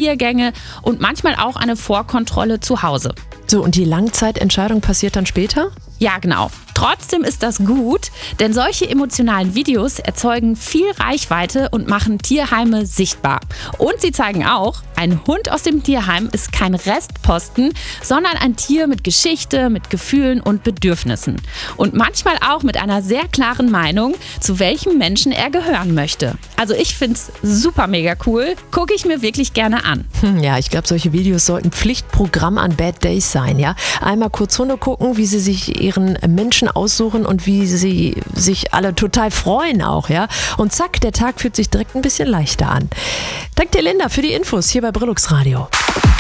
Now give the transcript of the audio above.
Spaziergänge und manchmal auch eine Vorkontrolle zu Hause. So, und die Langzeitentscheidung passiert dann später? Ja, genau. Trotzdem ist das gut, denn solche emotionalen Videos erzeugen viel Reichweite und machen Tierheime sichtbar. Und sie zeigen auch, ein Hund aus dem Tierheim ist kein Restposten, sondern ein Tier mit Geschichte, mit Gefühlen und Bedürfnissen. Und manchmal auch mit einer sehr klaren Meinung, zu welchem Menschen er gehören möchte. Also ich find's super mega cool, gucke ich mir wirklich gerne an. Ja, ich glaube, solche Videos sollten Pflichtprogramm an Bad Days sein, ja. Einmal kurz Hunde gucken, wie sie sich ihren Menschen aussuchen und wie sie sich alle total freuen auch, ja. Und zack, der Tag fühlt sich direkt ein bisschen leichter an. Danke dir, Linda, für die Infos hier bei Brillux Radio.